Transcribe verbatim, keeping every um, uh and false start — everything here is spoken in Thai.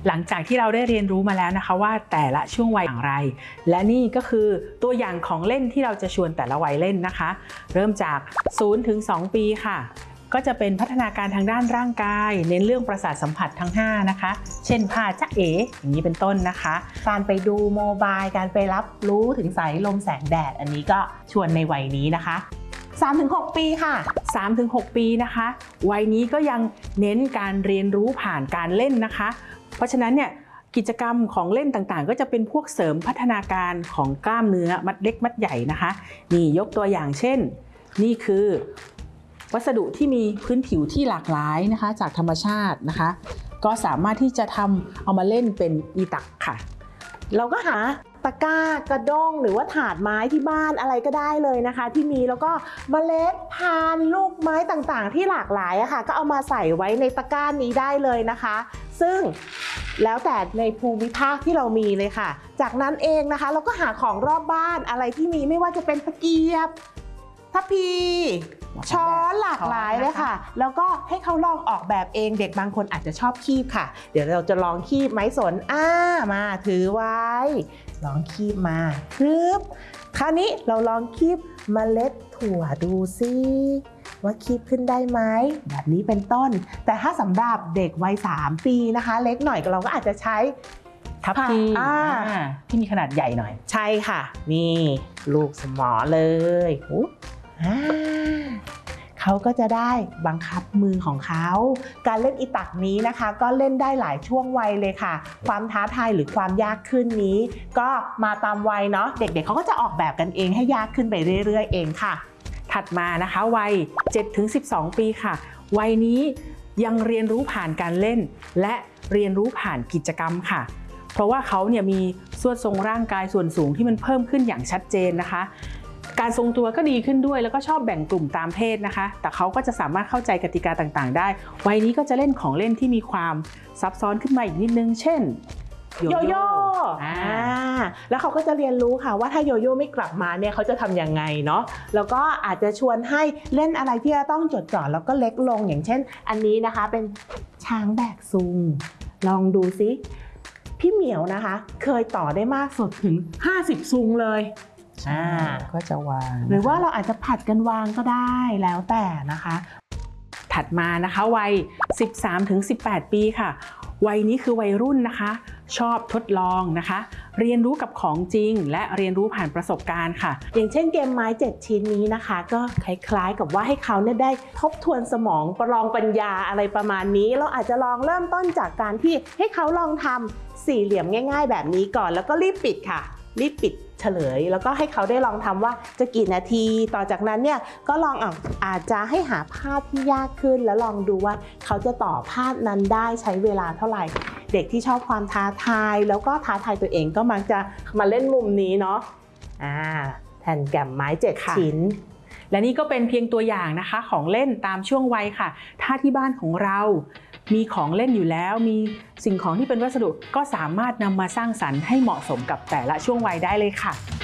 หลังจากที่เราได้เรียนรู้มาแล้วนะคะว่าแต่ละช่วงวัยอย่างไรและนี่ก็คือตัวอย่างของเล่นที่เราจะชวนแต่ละวัยเล่นนะคะเริ่มจากศูนย์ถึงสองปีค่ะก็จะเป็นพัฒนาการทางด้านร่างกายเน้นเรื่องประสาทสัมผัสทั้งห้านะคะเช่นพาจ๊ะเอ๋อย่างนี้เป็นต้นนะคะการไปดูโมบายการไปรับรู้ถึงสายลมแสงแดดอันนี้ก็ชวนในวัยนี้นะคะ สามถึงหก ปีค่ะสามถึงหก ปีนะคะวัยนี้ก็ยังเน้นการเรียนรู้ผ่านการเล่นนะคะเพราะฉะนั้นเนี่ยกิจกรรมของเล่นต่างๆก็จะเป็นพวกเสริมพัฒนาการของกล้ามเนื้อมัดเล็กมัดใหญ่นะคะนี่ยกตัวอย่างเช่นนี่คือวัสดุที่มีพื้นผิวที่หลากหลายนะคะจากธรรมชาตินะคะก็สามารถที่จะทำเอามาเล่นเป็นอีตักค่ะเราก็หาตะกร้ากระด้งหรือว่าถาดไม้ที่บ้านอะไรก็ได้เลยนะคะที่มีแล้วก็เมล็ดพันธุ์ลูกไม้ต่างๆที่หลากหลายอะค่ะก็เอามาใส่ไว้ในตะกร้านี้ได้เลยนะคะซึ่งแล้วแต่ในภูมิภาคที่เรามีเลยค่ะจากนั้นเองนะคะเราก็หาของรอบบ้านอะไรที่มีไม่ว่าจะเป็นตะเกียบทัพพีช้อนหลากหลายเลยค่ะแล้วก็ให้เขาลองออกแบบเองเด็กบางคนอาจจะชอบคีบค่ะเดี๋ยวเราจะลองคีบไม้สนอ่ามาถือไว้ลองคีบมาปึ๊บคราวนี้เราลองคีบเมล็ดถั่วดูซิว่าคีบขึ้นได้ไหมแบบนี้เป็นต้นแต่ถ้าสำหรับเด็กวัยสามปีนะคะเล็กหน่อยเราก็อาจจะใช้ทัพพีที่มีขนาดใหญ่หน่อยใช่ค่ะนี่ลูกสมอเลยเขาก็จะได้บังคับมือของเขาการเล่นอีตักนี้นะคะก็เล่นได้หลายช่วงวัยเลยค่ะความท้าทายหรือความยากขึ้นนี้ก็มาตามวัยเนาะเด็กๆ เขาก็จะออกแบบกันเองให้ยากขึ้นไปเรื่อยๆเองค่ะถัดมานะคะวัย เจ็ดถึงสิบสอง ปีค่ะวัยนี้ยังเรียนรู้ผ่านการเล่นและเรียนรู้ผ่านกิจกรรมค่ะเพราะว่าเขาเนี่ยมีส่วนทรงร่างกายส่วนสูงที่มันเพิ่มขึ้นอย่างชัดเจนนะคะการทรงตัวก็ดีขึ้นด้วยแล้วก็ชอบแบ่งกลุ่มตามเพศนะคะแต่เขาก็จะสามารถเข้าใจกติกาต่างๆได้วัยนี้ก็จะเล่นของเล่นที่มีความซับซ้อนขึ้นมาอีกนิดนึงเช่นโยโย่อ่าแล้วเขาก็จะเรียนรู้ค่ะว่าถ้าโยโย่ไม่กลับมาเนี่ยเขาจะทำยังไงเนาะแล้วก็อาจจะชวนให้เล่นอะไรที่จะต้องจดจ่อแล้วก็เล็กลงอย่างเช่นอันนี้นะคะเป็นช้างแบกซุงลองดูซิพี่เหมียวนะคะเคยต่อได้มากสุดถึงห้าสิบซุงเลยก็จะวางหรือว่าเราอาจจะผัดกันวางก็ได้แล้วแต่นะคะถัดมานะคะวัย สิบสามถึงสิบแปด ปีค่ะวัยนี้คือวัยรุ่นนะคะชอบทดลองนะคะเรียนรู้กับของจริงและเรียนรู้ผ่านประสบการณ์ค่ะอย่างเช่นเกมไม้เจ็ดชิ้นนี้นะคะก็คล้ายๆกับว่าให้เขาเนี่ยได้ทบทวนสมองประลองปัญญาอะไรประมาณนี้เราอาจจะลองเริ่มต้นจากการที่ให้เขาลองทำสี่เหลี่ยมง่ายๆแบบนี้ก่อนแล้วก็รีบปิดค่ะรีบปิดเฉลยแล้วก็ให้เขาได้ลองทำว่าจะกี่นาทีต่อจากนั้นเนี่ยก็ลองอ่ะอาจจะให้หาภาพที่ยากขึ้นแล้วลองดูว่าเขาจะต่อภาพนั้นได้ใช้เวลาเท่าไหร่เด็กที่ชอบความท้าทายแล้วก็ท้าทายตัวเองก็มักจะมาเล่นมุมนี้เนาะอ่าแผ่นแกมไม้เจ็ดชิ้นและนี่ก็เป็นเพียงตัวอย่างนะคะของเล่นตามช่วงวัยค่ะถ้าที่บ้านของเรามีของเล่นอยู่แล้วมีสิ่งของที่เป็นวัสดุก็สามารถนำมาสร้างสรรค์ให้เหมาะสมกับแต่ละช่วงวัยได้เลยค่ะ